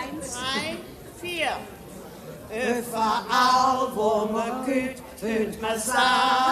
1, 3, 4. Überall, wo man geht, hört man sagen.